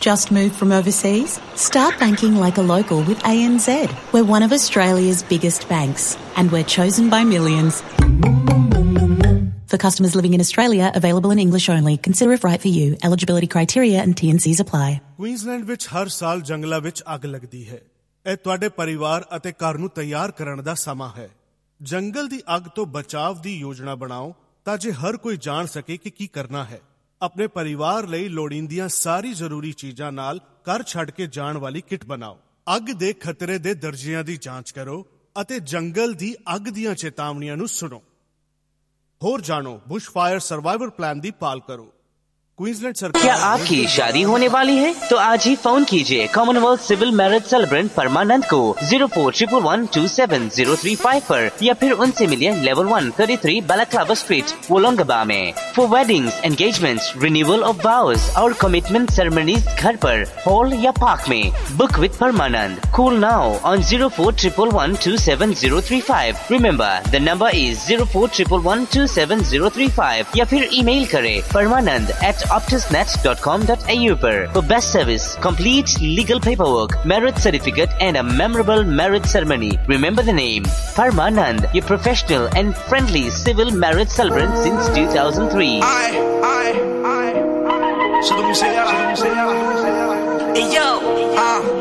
Just moved from overseas? Start banking like a local with ANZ. We're one of Australia's biggest banks and we're chosen by millions. For customers living in Australia, available in English only. Consider if right for you. Eligibility criteria and T&Cs apply. Queensland ਵਿੱਚ ਹਰ ਸਾਲ ਜੰਗਲਾਂ ਵਿੱਚ ਅੱਗ ਲੱਗਦੀ ਹੈ। ਇਹ ਤੁਹਾਡੇ ਪਰਿਵਾਰ ਅਤੇ ਘਰ ਨੂੰ ਤਿਆਰ ਕਰਨ ਦਾ ਸਮਾਂ ਹੈ। ਜੰਗਲ ਦੀ ਅੱਗ ਤੋਂ ਬਚਾਵ ਦੀ ਯੋਜਨਾ ਬਣਾਓ ਤਾਂ ਜੇ ਹਰ ਕੋਈ ਜਾਣ ਸਕੇ ਕਿ ਕੀ ਕਰਨਾ ਹੈ। ਆਪਣੇ ਪਰਿਵਾਰ ਲਈ ਲੋੜੀਂਦੀਆਂ ਸਾਰੀ ਜ਼ਰੂਰੀ ਚੀਜ਼ਾਂ ਨਾਲ ਘਰ ਛੱਡ ਕੇ ਜਾਣ ਵਾਲੀ ਕਿੱਟ ਬਣਾਓ। ਅੱਗ ਦੇ ਖਤਰੇ ਦੇ ਦਰਜਿਆਂ ਦੀ ਜਾਂਚ ਕਰੋ ਅਤੇ ਜੰਗਲ ਦੀ ਅੱਗ ਦੀਆਂ ਚੇਤਾਵਨੀਆਂ ਨੂੰ ਸੁਣੋ। ਹੋਰ ਜਾਣੋ बुश फायर सर्वाइवल प्लान ਦੀ पाल करो। क्वींसलैंड सरकार। क्या आपकी शादी होने वाली है तो आज ही फोन कीजिए कॉमनवेल्थ सिविल मैरिज सेलिब्रेंट परमानंद को 0411127035 पर या फिर उनसे मिलिए लेवल 1 33 बालाक्लाबा स्ट्रीट वोलोंगबा में। For weddings, engagements, renewal of वाउज और कमिटमेंट सेरेमनीज घर पर, हॉल या पार्क में। Book with Parmanand. Call now on 0411127035। Remember the number is 0411127035 या फिर ईमेल करें permanand@optusnet.com.au पर। For best service, complete legal paperwork, marriage certificate and a memorable marriage ceremony. Remember the name Parmanand, your professional and friendly civil marriage celebrant since 2003. Hey yo,